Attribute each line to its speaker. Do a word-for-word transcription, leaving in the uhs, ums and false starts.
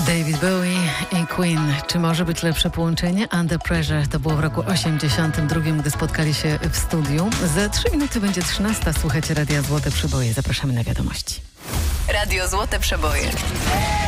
Speaker 1: David Bowie i Queen. Czy może być lepsze połączenie? Under Pressure to było w roku osiemdziesiątym drugim, gdy spotkali się w studiu. Za trzy minuty będzie trzynasta. Słuchajcie Radia Złote Przeboje. Zapraszamy na wiadomości.
Speaker 2: Radio Złote Przeboje.